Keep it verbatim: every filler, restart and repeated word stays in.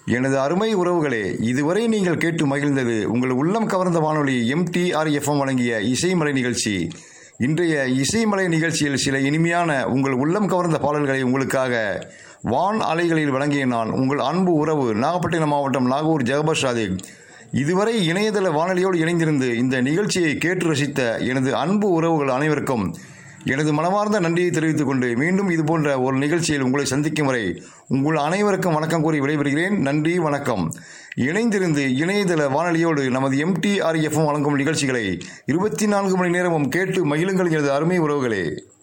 எனது அருமை உறவுகளே, இதுவரை நீங்கள் கேட்டு மகிழ்ந்தது உங்கள் உள்ளம் கவர்ந்த வானொலி எம்டிஆர்எஃப்எம் வழங்கிய இசைமலை நிகழ்ச்சி. இன்றைய இசைமலை நிகழ்ச்சியில் சில இனிமையான உங்கள் உள்ளம் கவர்ந்த பாடல்களை உங்களுக்காக வான் அலைகளில் வழங்கிய நான் உங்கள் அன்பு உறவு நாகப்பட்டினம் மாவட்டம் நாகூர் ஜெகபர் சாதிக். இதுவரை இணையதள வானொலியோடு இணைந்திருந்து இந்த நிகழ்ச்சியை கேட்டு ரசித்த எனது அன்பு உறவுகள் அனைவருக்கும் எனது மனமார்ந்த நன்றியை தெரிவித்துக் கொண்டு மீண்டும் இதுபோன்ற ஒரு நிகழ்ச்சியில் உங்களை சந்திக்கும் வரை உங்கள் அனைவருக்கும் வணக்கம் கூறி விடைபெறுகிறேன். நன்றி, வணக்கம். இணைந்திருந்து இணையதள வானொலியோடு நமது எம்டிஆர்எஃப்எம் வழங்கும் நிகழ்ச்சிகளை இருபத்தி நான்கு மணி நேரமும் கேட்டு மகிழுங்கள் எனது அருமை உறவுகளே.